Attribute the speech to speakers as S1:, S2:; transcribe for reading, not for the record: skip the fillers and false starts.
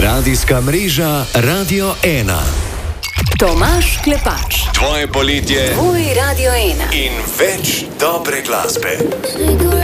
S1: Radijska mreža Radio 1.
S2: Tomaž Klepač.
S1: Tvoje poletje.
S2: Tvoj Radio 1.
S1: In več dobre glasbe.